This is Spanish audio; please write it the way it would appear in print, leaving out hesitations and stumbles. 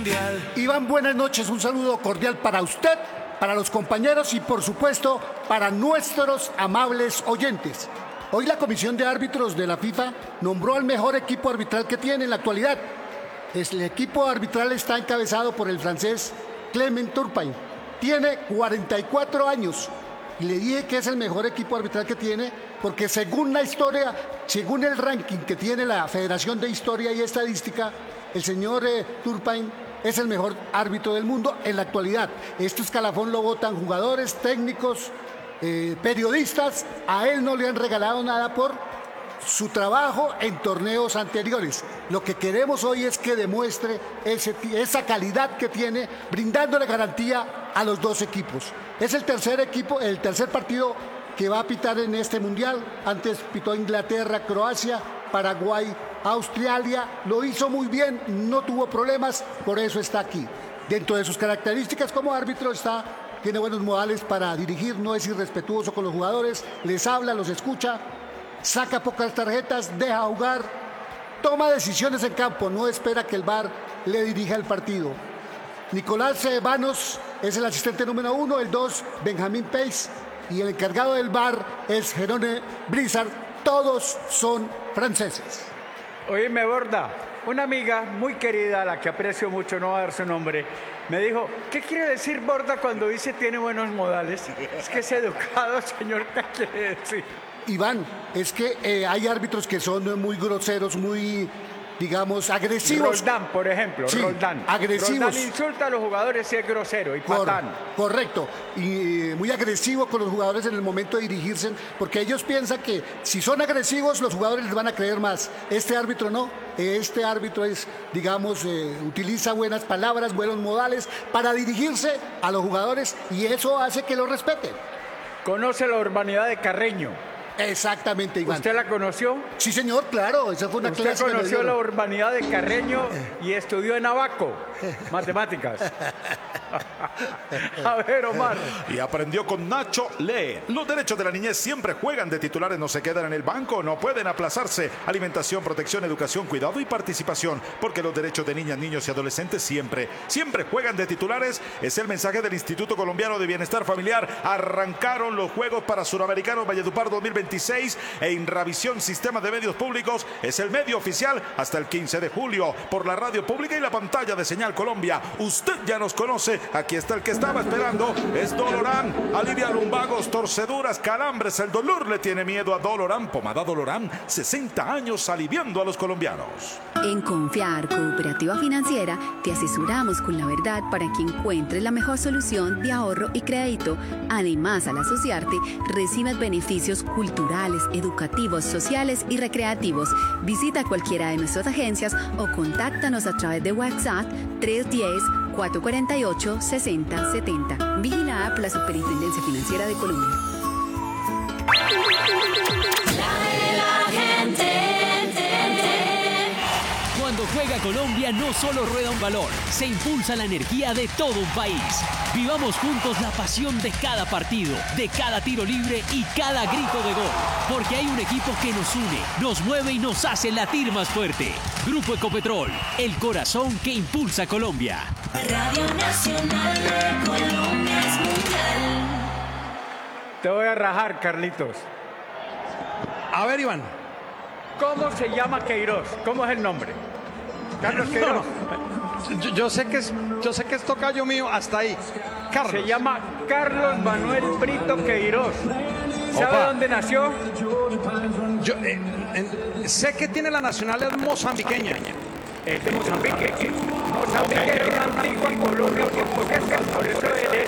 Iván, buenas noches. Un saludo cordial para usted, para los compañeros y, por supuesto, para nuestros amables oyentes. Hoy la Comisión de Árbitros de la FIFA nombró al mejor equipo arbitral que tiene en la actualidad. El equipo arbitral está encabezado por el francés Clement Turpin. Tiene 44 años. Y le dije que es el mejor equipo arbitral que tiene porque según la historia, según el ranking que tiene la Federación de Historia y Estadística, el señor Turpin es el mejor árbitro del mundo en la actualidad. Este escalafón lo votan jugadores, técnicos, periodistas. A él no le han regalado nada por su trabajo en torneos anteriores. Lo que queremos hoy es que demuestre esa calidad que tiene, brindándole garantía a los dos equipos. Es el tercer partido que va a pitar en este mundial. Antes pitó Inglaterra, Croacia, Paraguay, Australia. Lo hizo muy bien, no tuvo problemas, por eso está aquí. Dentro de sus características como árbitro tiene buenos modales para dirigir, no es irrespetuoso con los jugadores, les habla, los escucha, saca pocas tarjetas, deja jugar, toma decisiones en campo, no espera que el VAR le dirija el partido. Nicolás Vanos es el asistente número 1, el 2, Benjamin Pace, y el encargado del VAR es Jerome Blizzard. Todos son franceses. Oíme, Borda, una amiga muy querida, a la que aprecio mucho, no va a dar su nombre, me dijo, ¿qué quiere decir Borda cuando dice tiene buenos modales? Es que es educado, señor, ¿qué quiere decir? Iván, es que hay árbitros que son muy groseros, muy, digamos, agresivos. Roldán, por ejemplo, sí, Roldán. Agresivos. Roldán insulta a los jugadores y es grosero y patán. Correcto. Y muy agresivo con los jugadores en el momento de dirigirse, porque ellos piensan que si son agresivos, los jugadores les van a creer más. Este árbitro no. Este árbitro utiliza buenas palabras, buenos modales para dirigirse a los jugadores y eso hace que lo respeten. ¿Conoce la urbanidad de Carreño? Exactamente, Iván. ¿Usted la conoció? Sí, señor, claro. Esa fue una clase. ¿Usted conoció la urbanidad de Carreño y estudió en Abaco? Matemáticas. A ver, Omar. Y aprendió con Nacho Lee. Los derechos de la niñez siempre juegan de titulares, no se quedan en el banco, no pueden aplazarse. Alimentación, protección, educación, cuidado y participación. Porque los derechos de niñas, niños y adolescentes siempre juegan de titulares. Es el mensaje del Instituto Colombiano de Bienestar Familiar. Arrancaron los Juegos para Suramericanos Valledupar 2026 e Inravisión Sistema de Medios Públicos es el medio oficial hasta el 15 de julio por la radio pública y la pantalla de Señal Colombia. Usted ya nos conoce, aquí está el que estaba esperando, es Dolorán, alivia lumbagos, torceduras, calambres, el dolor le tiene miedo a Dolorán, pomada Dolorán, 60 años aliviando a los colombianos. En Confiar Cooperativa Financiera te asesoramos con la verdad para que encuentres la mejor solución de ahorro y crédito. Además, al asociarte, recibes beneficios culturales, educativos, sociales y recreativos. Visita cualquiera de nuestras agencias o contáctanos a través de WhatsApp 310-448-6070. Vigilada por la Superintendencia Financiera de Colombia. Cuando juega Colombia no solo rueda un balón, se impulsa la energía de todo un país. Vivamos juntos la pasión de cada partido, de cada tiro libre y cada grito de gol. Porque hay un equipo que nos une, nos mueve y nos hace latir más fuerte. Grupo Ecopetrol, el corazón que impulsa Colombia. Radio Nacional de Colombia es mundial. Te voy a rajar, Carlitos. A ver, Iván. ¿Cómo se llama Queiroz? ¿Cómo es el nombre? Carlos Queiroz. No. Yo sé que es tocayo mío hasta ahí. Carlos. Se llama Carlos Manuel Brito Queiroz. ¿Sabe Opa. dónde nació? Yo sé que tiene la nacionalidad mozambiqueña. Es de Mozambique. Mozambique era una antigua colonia portuguesa, por eso él es